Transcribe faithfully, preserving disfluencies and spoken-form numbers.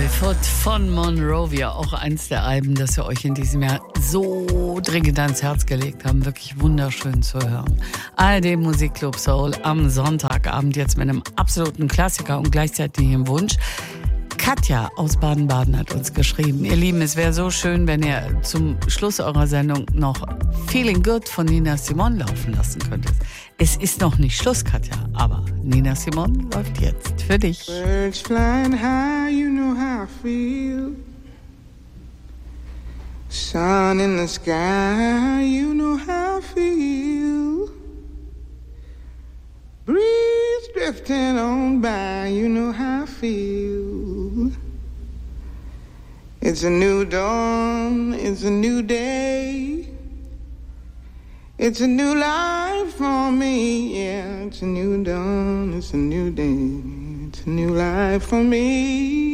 Barefoot von Monrovia, auch eins der Alben, das wir euch in diesem Jahr so dringend ans Herz gelegt haben. Wirklich wunderschön zu hören. A R D Musikclub Soul am Sonntagabend jetzt mit einem absoluten Klassiker und gleichzeitig einem Wunsch. Katja aus Baden-Baden hat uns geschrieben: Ihr Lieben, es wäre so schön, wenn ihr zum Schluss eurer Sendung noch Feeling Good von Nina Simone laufen lassen könntet. Es ist noch nicht Schluss, Katja, aber Nina Simone läuft jetzt für dich. Birds flying high, you know how I feel. Sun in the sky, you know how I feel. Breeze drifting on by, you know how I feel. It's a new dawn, it's a new day. It's a new life for me, yeah. It's a new dawn, it's a new day. It's a new life for me.